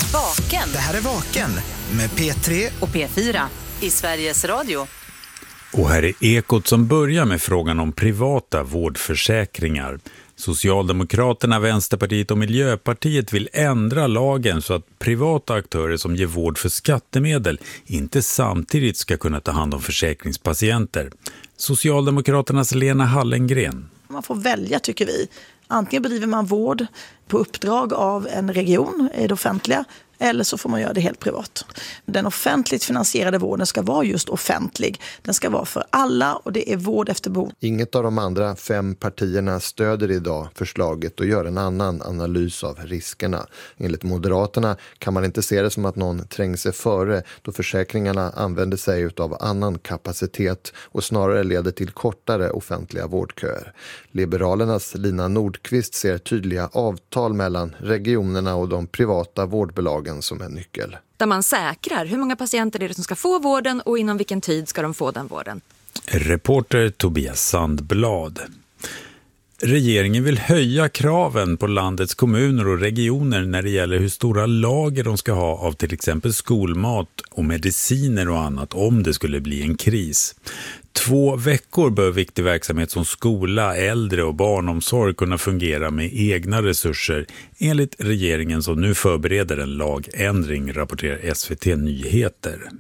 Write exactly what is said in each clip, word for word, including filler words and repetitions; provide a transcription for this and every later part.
Vaken. Det här är Vaken med P tre och P fyra i Sveriges Radio. Och här är Ekot som börjar med frågan om privata vårdförsäkringar. Socialdemokraterna, Vänsterpartiet och Miljöpartiet vill ändra lagen så att privata aktörer som ger vård för skattemedel inte samtidigt ska kunna ta hand om försäkringspatienter. Socialdemokraternas Lena Hallengren. Man får välja, tycker vi. Antingen bedriver man vård på uppdrag av en region i det offentliga, eller så får man göra det helt privat. Den offentligt finansierade vården ska vara just offentlig. Den ska vara för alla och det är vård efter behov. Inget av de andra fem partierna stöder idag förslaget och gör en annan analys av riskerna. Enligt Moderaterna kan man inte se det som att någon tränger sig före då försäkringarna använder sig av annan kapacitet och snarare leder till kortare offentliga vårdköer. Liberalernas Lina Nordqvist ser tydliga avtal mellan regionerna och de privata vårdbolagen som en nyckel. Där man säkrar hur många patienter är det som ska få vården och inom vilken tid ska de få den vården. Reporter Tobias Sandblad. Regeringen vill höja kraven på landets kommuner och regioner när det gäller hur stora lager de ska ha av till exempel skolmat och mediciner och annat om det skulle bli en kris. Två veckor bör viktig verksamhet som skola, äldre och barnomsorg kunna fungera med egna resurser enligt regeringen som nu förbereder en lagändring, rapporterar S V T Nyheter.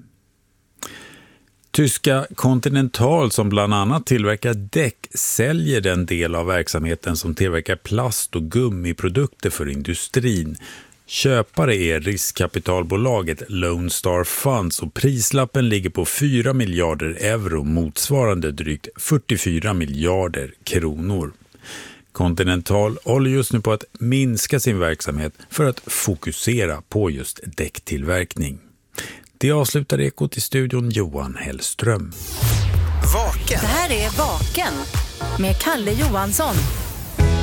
Tyska Continental som bland annat tillverkar däck säljer den del av verksamheten som tillverkar plast- och gummiprodukter för industrin. Köpare är riskkapitalbolaget Lone Star Funds och prislappen ligger på fyra miljarder euro motsvarande drygt fyrtiofyra miljarder kronor. Continental håller just nu på att minska sin verksamhet för att fokusera på just däcktillverkning. Det avslutar Ekot i studion Johan Hellström. Vaken. Det här är Vaken med Kalle Johansson.